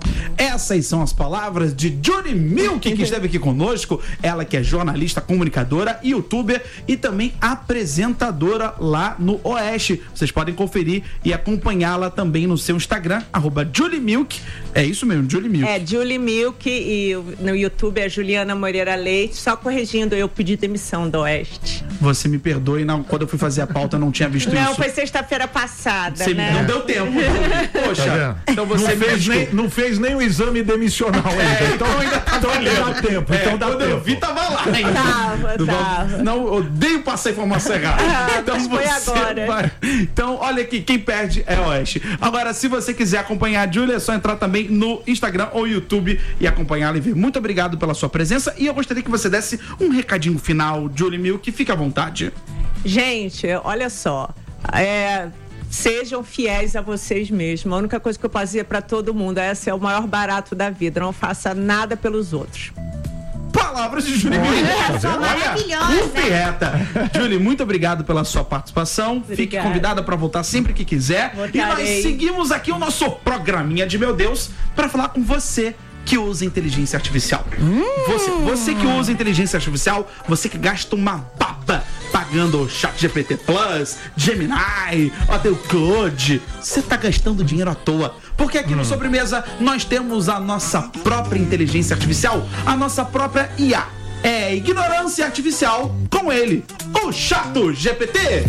Essas são as palavras de Julie Milk, que esteve aqui conosco. Ela que é jornalista, comunicadora, youtuber e também apresentadora lá no Oeste. Vocês podem conferir e acompanhá-la também no seu Instagram, @JulieMilk. É isso mesmo, Julie Milk. É, Julie Milk, e no YouTube é Juliana Moreira Leite. Só corrigindo, eu pedi demissão do Oeste. Você me perdoe, não, quando eu fui fazer a pauta eu não tinha visto isso. Não, foi sexta-feira passada, Você né? não deu tempo. Poxa, então você não fez nem o exame demissional ainda. Então ainda dá tempo. Então dá tempo. Eu vi, tava lá. Tava. Não, odeio passar informação errada. Então foi agora. Então, olha aqui, quem perde é o Oeste. Agora, se você quiser acompanhar a Júlia, é só entrar também no Instagram ou YouTube e acompanhá-la e ver. Muito obrigado pela sua presença e eu gostaria que você desse um recadinho final, Julie Milk, fica à vontade. Gente, olha só, sejam fiéis a vocês mesmos. A única coisa que eu posso dizer para todo mundo é: esse é o maior barato da vida, não faça nada pelos outros. Palavras de Julie Milk. Maravilhosa. Julie, muito obrigado pela sua participação. Obrigada. Fique convidada para voltar sempre que quiser. Voltarei. E nós seguimos aqui o nosso programinha de Meu Deus para falar com você que usa inteligência artificial. Você que usa inteligência artificial, você que gasta uma baba pagando o ChatGPT Plus, Gemini, até o Claude, você tá gastando dinheiro à toa. Porque aqui no Sobremesa nós temos a nossa própria inteligência artificial, a nossa própria IA. É ignorância artificial com ele, o ChatGPT.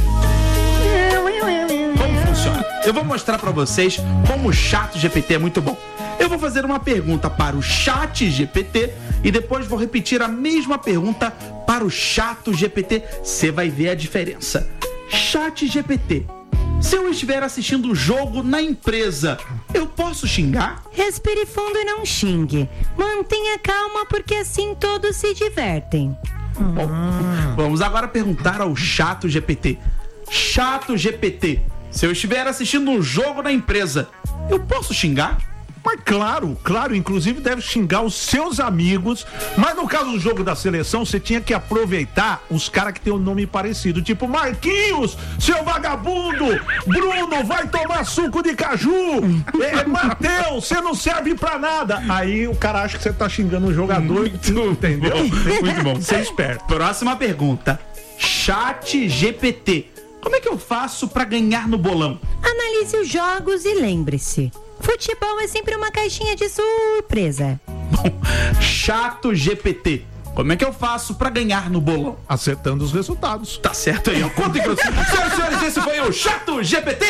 Como funciona? Eu vou mostrar pra vocês como o ChatGPT é muito bom. Eu vou fazer uma pergunta para o ChatGPT e depois vou repetir a mesma pergunta para o ChatGPT. Você vai ver a diferença. ChatGPT, se eu estiver assistindo um jogo na empresa, eu posso xingar? Respire fundo e não xingue. Mantenha calma, porque assim todos se divertem. Bom, vamos agora perguntar ao ChatGPT. ChatGPT, se eu estiver assistindo um jogo na empresa, eu posso xingar? Mas claro, inclusive deve xingar os seus amigos, mas no caso do jogo da seleção, você tinha que aproveitar os caras que tem um nome parecido, tipo Marquinhos, seu vagabundo, Bruno, vai tomar suco de caju, Mateus, você não serve pra nada. Aí o cara acha que você tá xingando o jogador, entendeu? Muito bom. Você é esperto. Próxima pergunta. ChatGPT, como é que eu faço pra ganhar no bolão? Analise os jogos e lembre-se: futebol é sempre uma caixinha de surpresa. Bom, ChatGPT, como é que eu faço pra ganhar no bolão? Acertando os resultados. Tá certo aí, ó. Conta em grosso. Senhoras e senhores, esse foi o ChatGPT.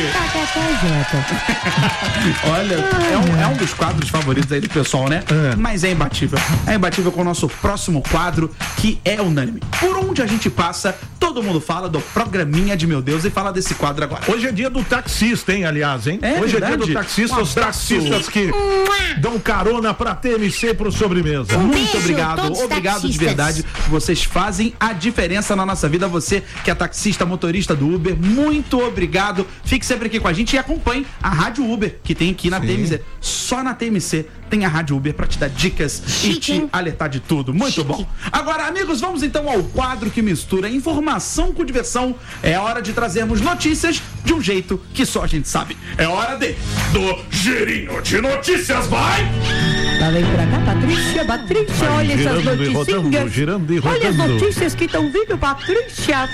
Olha, é um dos quadros favoritos aí do pessoal, né? Mas é imbatível. É imbatível com o nosso próximo quadro, que é unânime. Por onde a gente passa, todo mundo fala do programinha de Meu Deus e fala desse quadro agora. Hoje é dia do taxista, hein, aliás, hein? Hoje verdade? é dia do taxista, os taxistas que dão carona pra TMC pro Sobremesa. Muito obrigado, obrigado de verdade. Vocês fazem a diferença na nossa vida. Você que é taxista, motorista do Uber, muito obrigado. Fique sempre aqui com a gente e acompanhe a Rádio Uber, que tem aqui na TMC. Só na TMC tem a Rádio Uber pra te dar dicas e te alertar de tudo. Muito bom. Agora, amigos, vamos então ao quadro que mistura informação com diversão. É hora de trazermos notícias de um jeito que só a gente sabe. É hora do Girinho de Notícias, vai! Lá vem pra cá, Patrícia, olha essas notícias. Girando e rodando. Olha as notícias que estão vindo, Patrícia.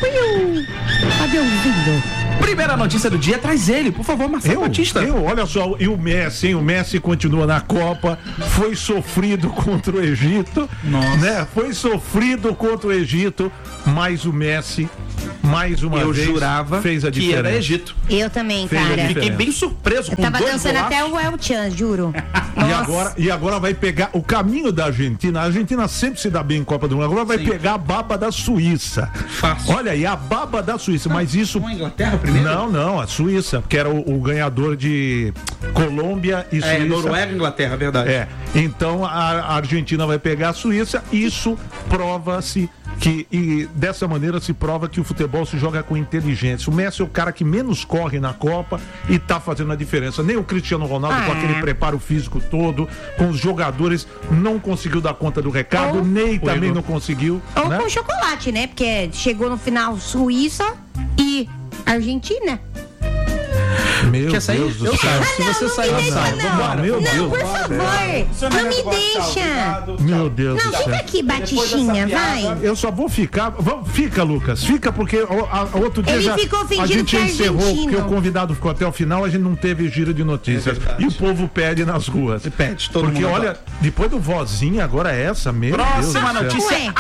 Aviãozinho. Primeira notícia do dia, traz ele, por favor, Marcelo Batista. Olha só, e o Messi, hein? O Messi continua na Copa, foi sofrido contra o Egito, né? Foi sofrido contra o Egito, mas o Messi, mais uma vez, jurava fez a diferença. Que era Egito. Eu também, cara. Fiquei bem surpreso com tava dois dançando golaços. até o El Chan, juro. E agora vai pegar o caminho da Argentina. A Argentina sempre se dá bem em Copa do Mundo. Agora vai pegar a baba da Suíça. Fácil. Olha aí, a baba da Suíça. Mas isso. Com a Inglaterra primeiro? Não, a Suíça, porque era o ganhador de Colômbia e Suíça. Noruega e Inglaterra, verdade. Então a Argentina vai pegar a Suíça. Isso prova-se que, e dessa maneira se prova que o futebol se joga com inteligência. O Messi é o cara que menos corre na Copa e tá fazendo a diferença. Nem o Cristiano Ronaldo, com aquele preparo físico todo, com os jogadores, não conseguiu dar conta do recado. Ney também não conseguiu. Ou com chocolate, né? Porque chegou no final Suíça e Argentina. Meu Quer sair? Deus do Eu céu. saio. Se você sair, eu saio. Vambora. Meu Deus. Por favor, não me deixa. Meu Deus Não, do fica céu. aqui, Batichinha, vai. Eu só vou ficar. Fica, Lucas. Fica, porque outro dia Ele já ficou fingindo a gente que é encerrou, argentino. porque o convidado ficou até o final, a gente não teve giro de notícias. E o povo pede nas ruas. Pede, todo Porque mundo olha, depois do vozinha, agora é essa mesmo. Próxima notícia. Ué.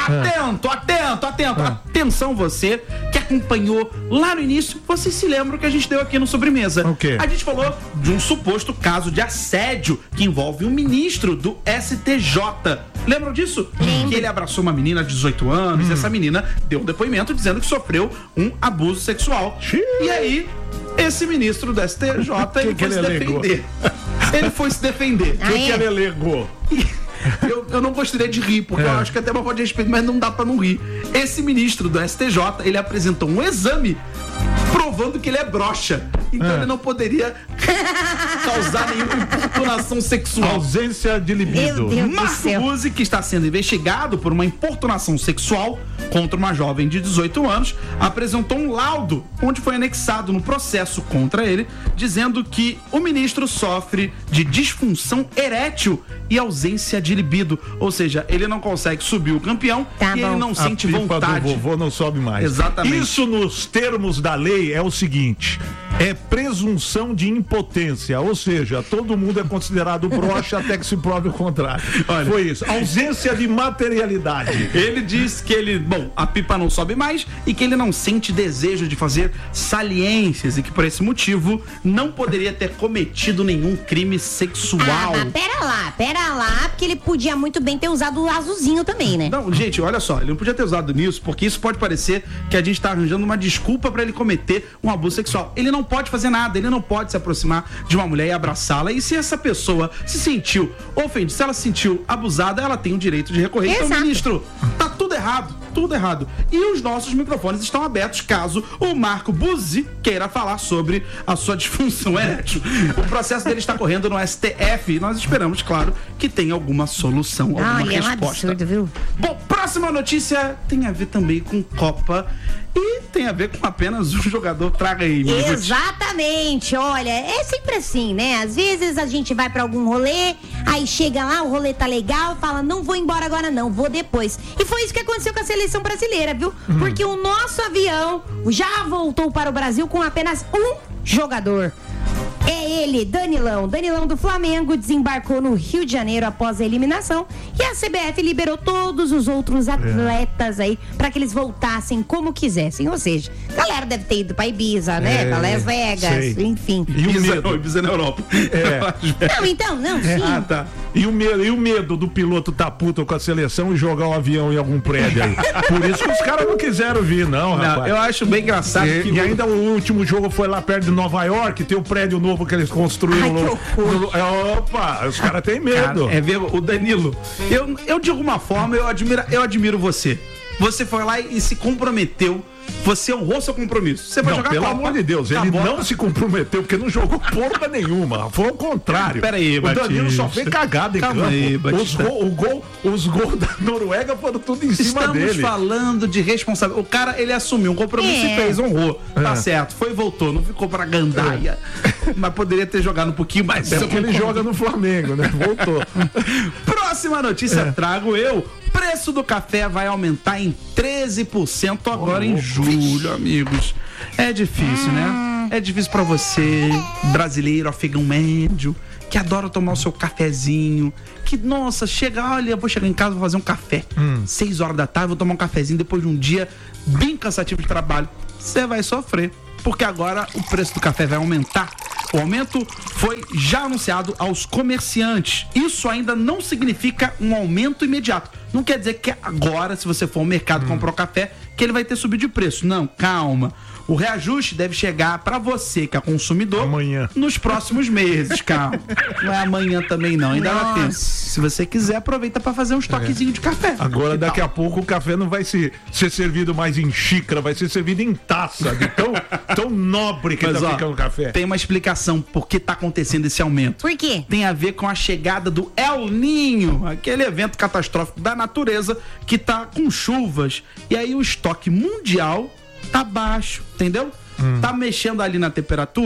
Atento. Atenção você que acompanhou lá no início. Vocês se lembram que a gente deu aqui no Sobremesa. O quê? A gente falou de um suposto caso de assédio que envolve um ministro do STJ. Lembram disso? Que ele abraçou uma menina de 18 anos e essa menina deu um depoimento dizendo que sofreu um abuso sexual. E aí, esse ministro do STJ ele foi se defender. Ele foi se defender. O que ele alegou? Eu não gostaria de rir, porque eu acho que até uma falta de respeito, mas não dá pra não rir. Esse ministro do STJ, ele apresentou um exame provando que ele é broxa. Então ele não poderia causar nenhuma importunação sexual. Ausência de libido. Meu Deus do Marco céu. Buzzi, que está sendo investigado por uma importunação sexual contra uma jovem de 18 anos, apresentou um laudo onde foi anexado no processo contra ele, dizendo que o ministro sofre de disfunção erétil e ausência de libido. Ou seja, ele não consegue subir o campeão Tá e bom. ele não A sente pipa vontade. do vovô não sobe mais. Exatamente. Isso nos termos da lei é o seguinte: é presunção de impotência, ou seja, todo mundo é considerado broxa até que se prove o contrário. Olha. Foi isso. Ausência de materialidade. Ele diz que a pipa não sobe mais e que ele não sente desejo de fazer saliências e que por esse motivo não poderia ter cometido nenhum crime sexual. Mas pera lá, porque ele podia muito bem ter usado o azulzinho também, né? Não, gente, olha só, ele não podia ter usado nisso, porque isso pode parecer que a gente tá arranjando uma desculpa pra ele cometer um abuso sexual. Ele não pode fazer nada, ele não pode se aproximar de uma mulher e abraçá-la. E se essa pessoa se sentiu ofendida, se ela se sentiu abusada, ela tem o direito de recorrer. Então, Exato. ministro, tá tudo errado. E os nossos microfones estão abertos caso o Marco Buzzi queira falar sobre a sua disfunção erétil. O processo dele está correndo no STF e nós esperamos, claro, que tenha alguma solução, alguma Olha, é um resposta. absurdo, viu? Bom, próxima notícia tem a ver também com Copa e tem a ver com apenas um jogador. Traga aí, meu Deus. Exatamente, olha, é sempre assim, né? Às vezes a gente vai pra algum rolê, aí chega lá, o rolê tá legal, fala, não vou embora agora não, vou depois. E foi isso que aconteceu com a seleção brasileira, viu? Porque o nosso avião já voltou para o Brasil com apenas um jogador. É ele, Danilão do Flamengo, desembarcou no Rio de Janeiro após a eliminação e a CBF liberou todos os outros atletas aí pra que eles voltassem como quisessem. Ou seja, a galera deve ter ido pra Ibiza, né? Pra Las Vegas, sei. enfim. E o medo? Ibiza na Europa. Não, sim. Ah, tá. E o medo do piloto tá puto com a seleção e jogar o avião em algum prédio aí. Por isso que os caras não quiseram vir, não, rapaz. Não, eu acho bem engraçado que E ainda o último jogo foi lá perto de Nova York, tem o prédio novo que eles construíram. Ai, que Opa, os caras têm medo. Cara, é ver o Danilo. Eu de alguma forma, eu admiro você. Você foi lá e se comprometeu. Você honrou seu compromisso. Você vai Não, jogar pelo Copa, amor de Deus, tá ele bom. não se comprometeu, porque não jogou porra nenhuma. Foi o contrário. Pera aí, o Danilo Batista. só fez cagada em Calma campo. aí, Batista. Os gols da Noruega foram tudo em cima Estamos dele. falando de responsabilidade. O cara, ele assumiu um compromisso e fez, honrou. Tá certo, foi e voltou. Não ficou pra gandaia. Mas poderia ter jogado um pouquinho mais. É porque ele joga no Flamengo, né? Voltou. Próxima notícia trago eu. Preço do café vai aumentar em 13% agora em julho, amigos. É difícil, né? É difícil pra você, brasileiro, afegão médio, que adora tomar o seu cafezinho, que, nossa, olha, eu vou chegar em casa, vou fazer um café. 6 horas da tarde, vou tomar um cafezinho depois de um dia bem cansativo de trabalho. Você vai sofrer, porque agora o preço do café vai aumentar. O aumento foi já anunciado aos comerciantes. Isso ainda não significa um aumento imediato. Não quer dizer que agora, se você for ao mercado comprar o café, que ele vai ter subido de preço. Não, calma. O reajuste deve chegar para você, que é consumidor, amanhã, nos próximos meses, calma. Não é amanhã também não, ainda dá tempo. Se você quiser, aproveita para fazer um estoquezinho de café. Agora, daqui a pouco, o café não vai ser servido mais em xícara, vai ser servido em taça, de tão nobre que tá ficando o café. Tem uma explicação por que tá acontecendo esse aumento. Por quê? Tem a ver com a chegada do El Niño, aquele evento catastrófico da natureza que tá com chuvas. E aí o estoque mundial tá baixo, entendeu? Tá mexendo ali na temperatura,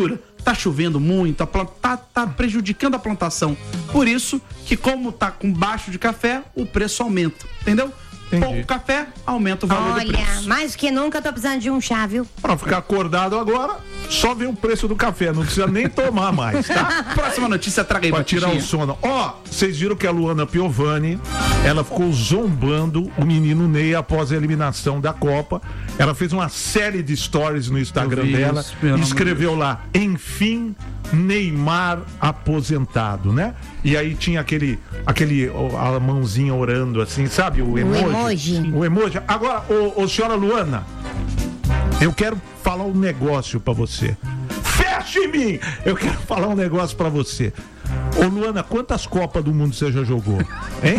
tá chovendo muito, tá prejudicando a plantação. Por isso que, como tá com baixo de café, o preço aumenta, entendeu? Entendi. Pouco café, aumenta o valor do preço. Olha, mais que nunca eu tô precisando de um chá, viu? Pra ficar acordado agora, só ver o preço do café, não precisa nem tomar mais, tá? Próxima notícia, traga aí, Pra tirar o Batidinha. sono. Ó, vocês viram que a Luana Piovani, ela ficou zombando o menino Ney após a eliminação da Copa. Ela fez uma série de stories no Instagram Eu vi dela isso, pelo e amor escreveu lá, enfim, Neymar aposentado, né? E aí tinha a mãozinha orando assim, sabe? O emoji. O emoji. Agora, ô senhora Luana, eu quero falar um negócio pra você. Feche em mim! Eu quero falar um negócio pra você. Ô Luana, quantas Copas do Mundo você já jogou? Hein?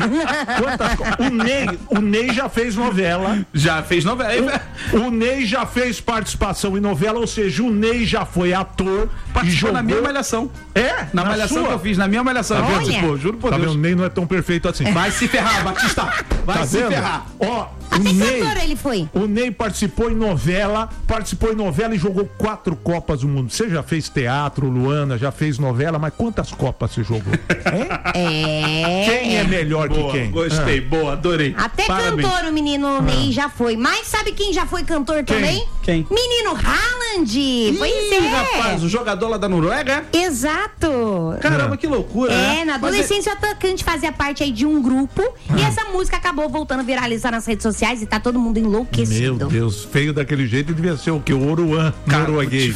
O Ney já fez novela. Já fez novela. O Ney já fez participação em novela, ou seja, o Ney já foi ator e Participou jogou na minha malhação. É? Na malhação sua? que eu fiz, na minha malhação. Olha. Participou, juro por Tá Deus. vendo? O Ney não é tão perfeito assim. Vai se ferrar, Batista. Vai Tá se vendo? ferrar. Ó, Até cantor ele foi. O Ney participou em novela e jogou 4 Copas do Mundo. Você já fez teatro, Luana, já fez novela, mas quantas Copas você jogou? Hein? Quem é melhor Boa, que quem? gostei, boa, adorei. Até Parabéns. cantor o menino Ney já foi. Mas sabe quem já foi cantor também? Quem? Menino Haaland. Pois é. Rapaz, o jogador lá da Noruega? Exato. Caramba, que loucura, né? Na adolescência, o atacante fazia parte aí de um grupo e essa música acabou voltando a viralizar nas redes sociais e tá todo mundo Meu enlouquecido. Deus, feio daquele jeito devia ser o que? O Oruan norueguês.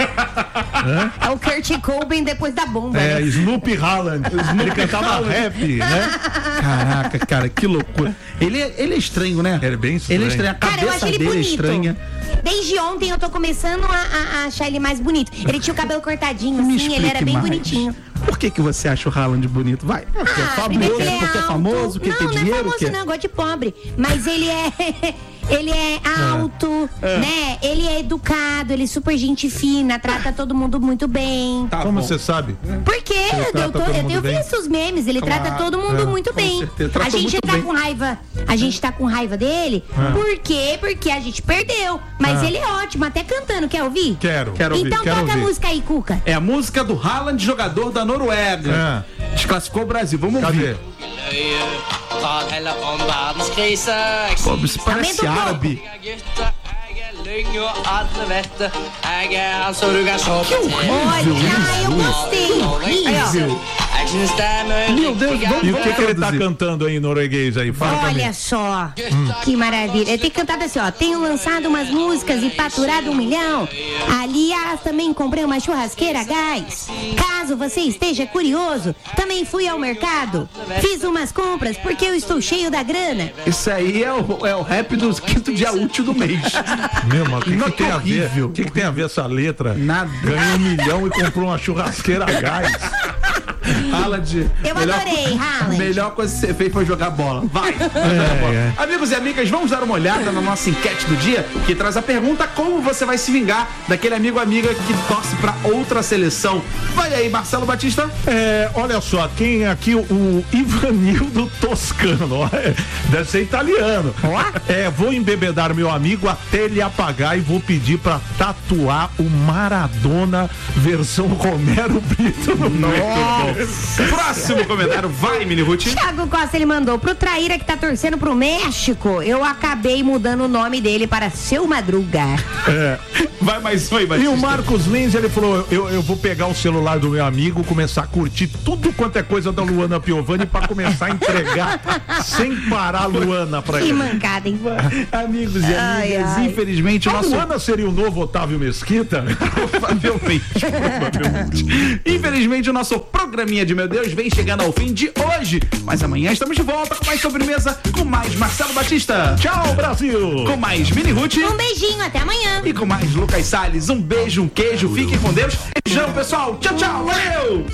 É o Kurt Cobain depois da bomba, É, né? Snoopy Haaland. Ele cantava rap, né? Caraca, cara, que loucura. Ele é estranho, né? Ele é bem estranho. Ele é estranho, a Cara, eu cabeça acho ele dele é bonito. estranha. Desde ontem eu tô começando a achar ele mais bonito. Ele tinha o cabelo cortadinho, Me assim, ele era explique bem mais. bonitinho. Por que você acha o Haaland bonito? Vai. Porque é primeiro famoso, que ele porque é alto. famoso, porque não, tem não dinheiro. é famoso que... não, gosto de pobre. Mas ele é... Ele é alto, né? Ele é educado, ele é super gente fina, trata todo mundo muito bem. Tá Como bom. você sabe? Porque trata todo eu mundo tenho bem? visto os memes, ele Claro, trata todo mundo muito com bem. certeza, A tratou gente muito tá bem. com raiva. A gente tá com raiva dele. Por quê? Porque a gente perdeu. Mas ele é ótimo, até cantando. Quer ouvir? Quero ouvir, Então quero toca a ouvir. música aí, Cuca. É a música do Haaland, jogador da Noruega. Desclassificou o Brasil. Vamos Cadê? ouvir. Prat heller om verdenskrise. Pô, isso parece Aumenta um árabe. Gutter, jeg er lyng og alle vet det. Jeg er han som du kan se på TV. Olha, eu gostei. Horrível. Jeg synes det er mye Meu Deus, riktig E o vamos que ele tá traduzir. cantando aí em norueguês aí? Fala pra mim. Olha só, que maravilha. Ele tem cantado assim, ó. Tenho lançado umas músicas e faturado 1 milhão. Aliás, também comprei uma churrasqueira a gás. Caso você esteja curioso, também fui ao mercado. Fiz umas compras porque eu estou cheio da grana. Isso aí é o rap do quinto dia útil do mês. Meu, mas o que, Não, que tem a ver? horrível. O que, que tem a ver essa letra? Nada. Ganhou 1 milhão e comprou uma churrasqueira a gás. Haaland. Eu adorei, Haaland. Melhor coisa que você fez foi jogar bola. Vai. Amigos e amigas, vamos dar uma olhada na nossa enquete do dia, que traz a pergunta: como você vai se vingar daquele amigo ou amiga que torce pra outra seleção? Vai aí, Marcelo Batista. Olha só, quem aqui, o Ivanildo Toscano, ó, deve ser italiano. Vou embebedar meu amigo até ele apagar e vou pedir pra tatuar o Maradona versão Romero Brito no peito. Próximo comentário, vai, Mini Ruth. Thiago Costa, ele mandou pro Traíra que tá torcendo pro México. Eu acabei mudando o nome dele para Seu Madruga. Vai mais um aí, E Batista. o Marcos Lins, ele falou, eu vou pegar o celular do meu amigo, começar a curtir tudo quanto é coisa da Luana Piovani pra começar a entregar sem parar a Luana pra Que ele. mancada, hein? Amigos e amigas, ai. infelizmente o A nosso... Luana seria o novo Otávio Mesquita? Provavelmente. Infelizmente o nosso programinha de Meu Deus vem chegando ao fim de hoje. Mas amanhã estamos de volta com mais sobremesa, com mais Marcelo Batista. Tchau, Brasil! Com mais Mini Ruth. Um beijinho, até amanhã. E com mais Lucas Salles. Um beijo, um queijo. Fiquem com Deus. Beijão, pessoal. Tchau, tchau. Valeu!